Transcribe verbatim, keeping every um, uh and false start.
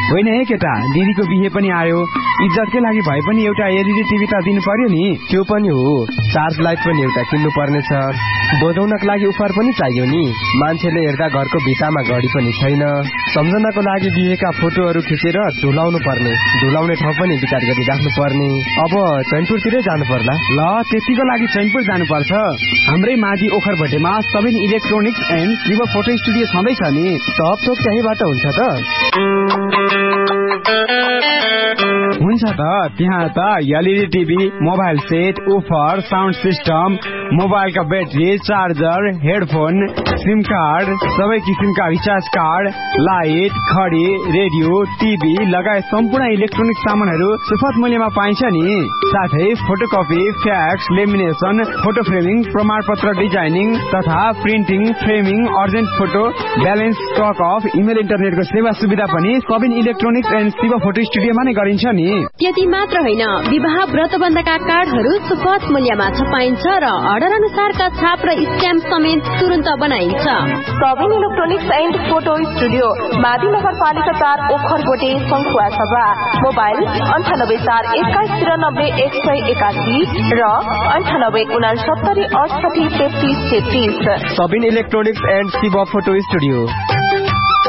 होइन है केटा, दिदीको बिहे पनि आयो, इज्जतकै लागि भए पनि एउटा एलइडी टिभी त दिनु पर्यो नि। त्यो पनि हो, चार्ज लाइट पनि एउटा किन्नु पर्नेछ, बजाउनको लागि उपहार पनि चाहियो नि। मान्छेले हेर्दा घरको भित्तामा घडी पनि छैन। सम्झनाको लागि बिहेका फोटोहरू खिचेर झुलाउनु पर्ने, झुलाउने ठाउँ पनि विचार गरी राख्नु पर्ने। अब चैनपुरतिरै जानु पर्ला। ल त्यतिको लागि चैनपुर जानुपर्छ। हाम्रै माझी ओखरभटेमा Sabin electronics and Shiv photo studio छँदैछ नि। सब थोक त्यहीँबाट हुन्छ त? हुन्छ त, त्यहाँ त LED TV, mobile set, उफर, sound system, मोबाइलका battery, charger, headphone, SIM card, सबै किसिमका रिचार्ज कार्ड, लाइट, घडी, रेडियो, टिभी लगायत सम्पूर्ण इलेक्ट्रोनिक सामानहरू सुपथ मूल्यमा पाइन्छ नि। साथै photocopy, fax, lamination, photo framing, प्रमाणपत्र डिजाइनिङ तथा printing, framing, urgent photo, balance, stock of, email इन्टरनेटको सेवा सुविधा पनि Sabin electronics and Shiv photo स्टुडियोमा नै गरिन्छ नि। त्यति मात्र होइन, विवाह व्रतबन्धका कार्डहरू सुपथ मूल्यमा छपाइन्छ र अर्डर अनुसारका छाप र स्ट्याम्प समेत तुरन्त बनाइन्छ। Sabin electronics and photo studio, मादी नगरपालिका चार, ओखरकोटे, सङ्खुवा सभा। मोबाइल अन्ठानब्बे चार एक्काइस तिरानब्बे एक सय एकासी र अन्ठानब्बे उनासत्तरी अडसठी तेत्तिस तेत्तिस। Sabin electronics and Shiv photo studio.